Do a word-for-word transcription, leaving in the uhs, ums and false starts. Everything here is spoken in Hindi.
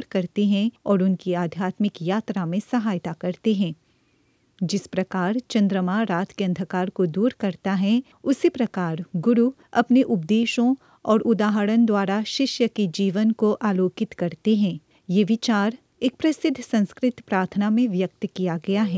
करते हैं और उनकी आध्यात्मिक यात्रा में सहायता करते हैं। जिस प्रकार चंद्रमा रात के अंधकार को दूर करता है, उसी प्रकार गुरु अपने उपदेशों और उदाहरण द्वारा शिष्य के जीवन को आलोकित करते हैं। ये विचार एक प्रसिद्ध संस्कृत प्रार्थना में व्यक्त किया गया है।